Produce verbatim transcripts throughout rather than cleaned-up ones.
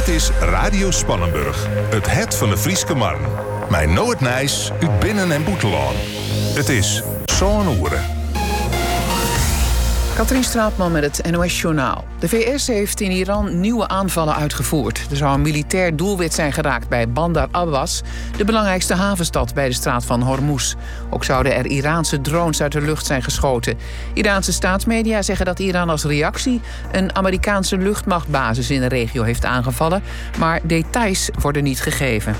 is Radio Spannenburg, het het van de Frieske Marn. Mijn Noord Nijs, uit Binnen- en Boetelaan. Het is zo'n oeren. Katrien Straatman met het N O S-journaal. De V S heeft in Iran nieuwe aanvallen uitgevoerd. Er zou een militair doelwit zijn geraakt bij Bandar Abbas, de belangrijkste havenstad bij de straat van Hormuz. Ook zouden er Iraanse drones uit de lucht zijn geschoten. Iraanse staatsmedia zeggen dat Iran als reactie een Amerikaanse luchtmachtbasis in de regio heeft aangevallen, maar details worden niet gegeven.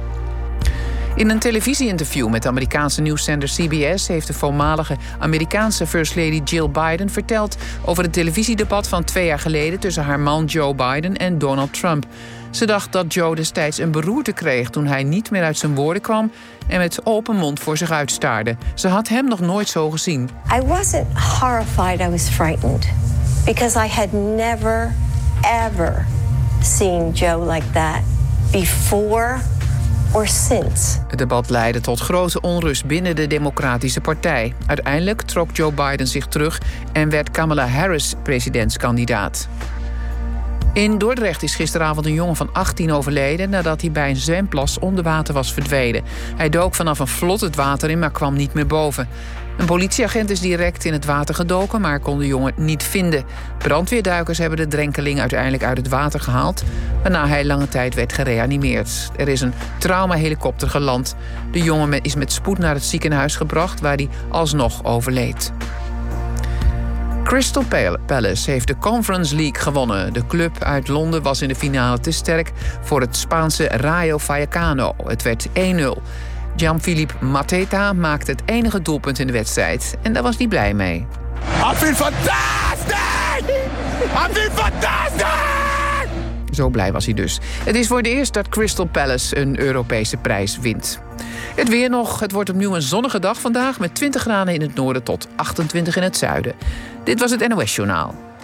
In een televisieinterview met de Amerikaanse nieuwszender C B S heeft de voormalige Amerikaanse First Lady Jill Biden verteld over het televisiedebat van twee jaar geleden tussen haar man Joe Biden en Donald Trump. Ze dacht dat Joe destijds een beroerte kreeg toen hij niet meer uit zijn woorden kwam en met open mond voor zich uitstaarde. Ze had hem nog nooit zo gezien. I wasn't horrified, I was frightened. Because I had never, ever seen Joe like that before or since. Het debat leidde tot grote onrust binnen de Democratische Partij. Uiteindelijk trok Joe Biden zich terug en werd Kamala Harris presidentskandidaat. In Dordrecht is gisteravond een jongen van achttien overleden nadat hij bij een zwemplas onder water was verdwenen. Hij dook vanaf een vlot het water in, maar kwam niet meer boven. Een politieagent is direct in het water gedoken, maar kon de jongen niet vinden. Brandweerduikers hebben de drenkeling uiteindelijk uit het water gehaald, waarna hij lange tijd werd gereanimeerd. Er is een traumahelikopter geland. De jongen is met spoed naar het ziekenhuis gebracht, waar hij alsnog overleed. Crystal Palace heeft de Conference League gewonnen. De club uit Londen was in de finale te sterk voor het Spaanse Rayo Vallecano. Het werd één nul. Gianfilippe Mateta maakte het enige doelpunt in de wedstrijd. En daar was hij blij mee. I feel fantastic! I feel fantastic! Zo blij was hij dus. Het is voor het eerst dat Crystal Palace een Europese prijs wint. Het weer nog. Het wordt opnieuw een zonnige dag vandaag met twintig graden in het noorden tot achtentwintig in het zuiden. Dit was het N O S-journaal.